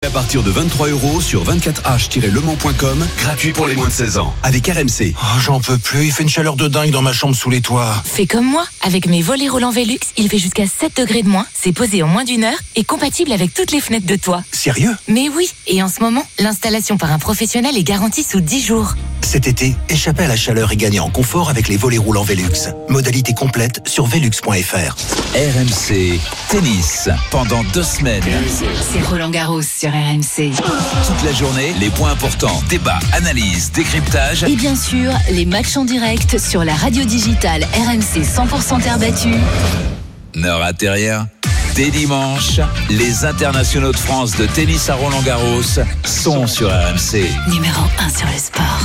À partir de 23€ sur 24h-lemans.com, gratuit pour les moins de 16 ans. Avec RMC. Oh, j'en peux plus, il fait une chaleur de dingue dans ma chambre sous les toits. Fais comme moi, avec mes volets roulants Velux, il fait jusqu'à 7 degrés de moins, c'est posé en moins d'une heure et compatible avec toutes les fenêtres de toit. Sérieux ? Mais oui, et en ce moment, l'installation par un professionnel est garantie sous 10 jours. Cet été, échappez à la chaleur et gagnez en confort avec les volets roulants Velux. Modalité complète sur velux.fr. RMC Tennis, pendant 2 semaines. C'est Roland Garros sur RMC. Toute la journée, les points importants, débats, analyses, décryptage. Et bien sûr, les matchs en direct sur la radio digitale RMC 100% terre battue. Ne ratez rien. Dès dimanche, les internationaux de France de tennis à Roland-Garros sont sur RMC. Numéro 1 sur le sport.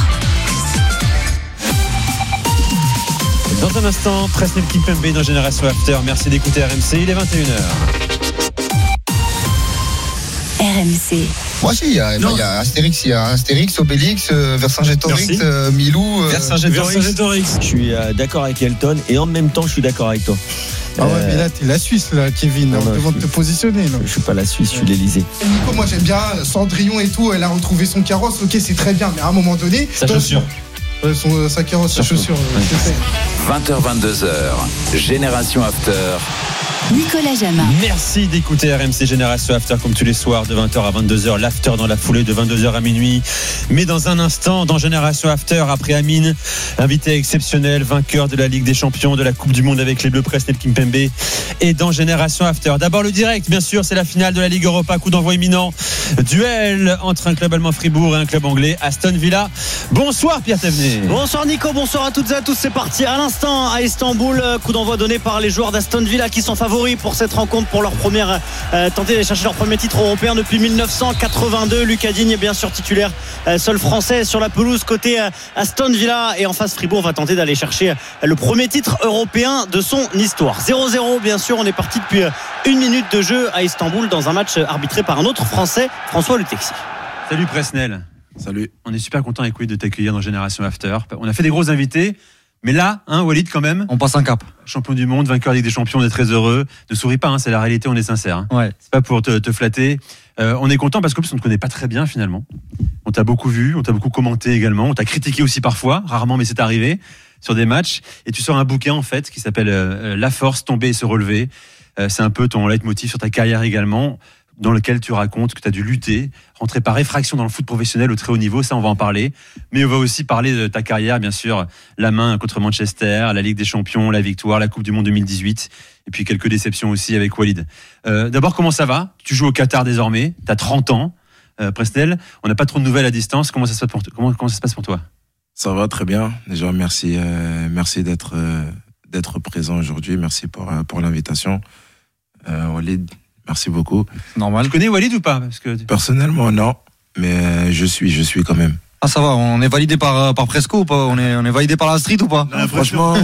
Dans un instant, Presnel Kimpembe dans Génération After. Merci d'écouter RMC, il est 21h. RMC. Moi aussi, il y a Astérix, Obélix, Vercingétorix, Milou. Vercingétorix. Je suis d'accord avec Elton et en même temps je suis d'accord avec toi. Ah ouais, mais là t'es la Suisse là, Kevin, non, devant te positionner. Non. Je suis pas la Suisse, je suis l'Elysée. Nico, moi j'aime bien Cendrillon et tout, elle a retrouvé son carrosse, ok c'est très bien, mais à un moment donné... Sa chaussure. Sa carrosse, sa chaussure. 20h, 22h, Génération After. Nicolas Jamin. Merci d'écouter RMC Génération After comme tous les soirs de 20h à 22h, l'After dans la foulée de 22h à minuit. Mais dans un instant, dans Génération After, après Amine, invité exceptionnel, vainqueur de la Ligue des Champions, de la Coupe du Monde avec les Bleus, Presnel Kimpembe. Et dans Génération After, d'abord le direct, bien sûr, c'est la finale de la Ligue Europa, coup d'envoi imminent. Duel entre un club allemand Fribourg et un club anglais Aston Villa. Bonsoir Pierre Thévenet. Bonsoir Nico, bonsoir à toutes et à tous. C'est parti à l'instant à Istanbul. Coup d'envoi donné par les joueurs d'Aston Villa qui sont favoris pour cette rencontre, pour leur première tenter d'aller chercher leur premier titre européen depuis 1982. Lucas Digne est bien sûr titulaire, seul français sur la pelouse côté Aston Villa, et en face Fribourg va tenter d'aller chercher le premier titre européen de son histoire. 0-0 bien sûr, on est parti depuis 1 minute de jeu à Istanbul dans un match arbitré par un autre français, François Le Texier. Salut Presnel. Salut. On est super content avec Walid de t'accueillir dans Génération After. On a fait des gros invités, mais là, Walid quand même. On passe un cap. Champion du monde, vainqueur de Ligue des Champions, on est très heureux. Ne souris pas, c'est la réalité, on est sincère. Ouais. C'est pas pour te flatter. On est content parce qu'on ne te connaît pas très bien finalement. On t'a beaucoup vu, on t'a beaucoup commenté également, on t'a critiqué aussi parfois, rarement mais c'est arrivé, sur des matchs. Et tu sors un bouquin en fait qui s'appelle La force, tomber et se relever. C'est un peu ton leitmotiv sur ta carrière également, dans lequel tu racontes que tu as dû lutter, rentrer par effraction dans le foot professionnel au très haut niveau, ça on va en parler. Mais on va aussi parler de ta carrière, bien sûr, la main contre Manchester, la Ligue des Champions, la victoire, la Coupe du Monde 2018, et puis quelques déceptions aussi avec Walid. D'abord, comment ça va ? Tu joues au Qatar désormais, tu as 30 ans, Presnel, on n'a pas trop de nouvelles à distance, comment ça se passe pour toi ? Ça va très bien, déjà merci d'être présent aujourd'hui, merci pour l'invitation. Walid, merci beaucoup. Normal. Tu connais Walid ou pas ? Parce que... Personnellement, non, mais je suis quand même. Ah ça va, on est validé par Presco ou pas ? On est validé par la street ou pas ? Non, franchement,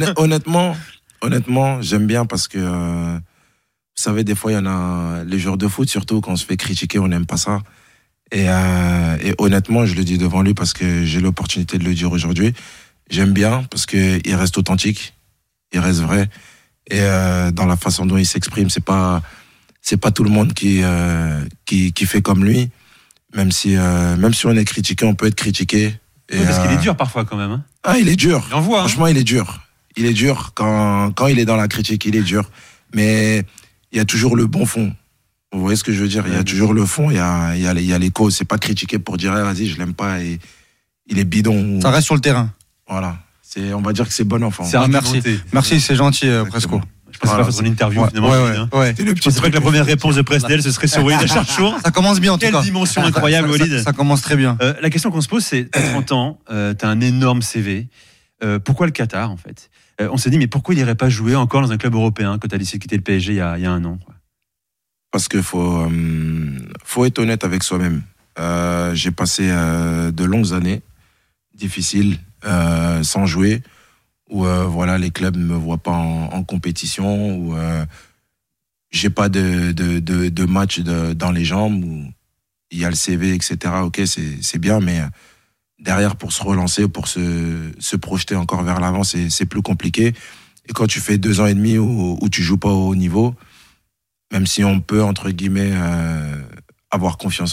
honnêtement, j'aime bien parce que vous savez, des fois il y en a les joueurs de foot, surtout quand on se fait critiquer, on n'aime pas ça. Et honnêtement, je le dis devant lui parce que j'ai l'opportunité de le dire aujourd'hui. J'aime bien parce que il reste authentique, il reste vrai, et dans la façon dont il s'exprime, c'est pas tout le monde qui fait comme lui, même si on est critiqué, on peut être critiqué. Et parce qu'il est dur parfois quand même. Ah, il est dur. Il en voit. Franchement, il est dur. Il est dur quand il est dans la critique, il est dur. Mais il y a toujours le bon fond. Vous voyez ce que je veux dire ? Il y a toujours le fond, il y a les causes. C'est pas critiquer pour dire vas-y, je l'aime pas et il est bidon. Ça reste sur le terrain. Voilà. On va dire que c'est bon enfant. Merci, c'est gentil, Presco. Je pensais pas faire ton interview finalement. Ouais. Je pensais pas que la première réponse de Presnel ce serait sur Walid Acharchour. Ça commence bien en tout cas. Quelle dimension incroyable, Walid. Ça commence très bien. La question qu'on se pose, c'est t'as 30 ans, t'as un énorme CV. Pourquoi le Qatar en fait ? On s'est dit mais pourquoi il irait pas jouer encore dans un club européen quand t'as décidé de quitter le PSG il y a 1 an ? Parce qu'il faut être honnête avec soi-même. J'ai passé de longues années difficiles sans jouer, où les clubs ne me voient pas en compétition, où j'ai pas de match dans les jambes, où il y a le CV, etc. Ok, c'est bien, mais derrière, pour se relancer, pour se projeter encore vers l'avant, c'est plus compliqué. Et quand tu fais 2 ans et demi où tu joues pas au haut niveau, même si on peut, entre guillemets, avoir confiance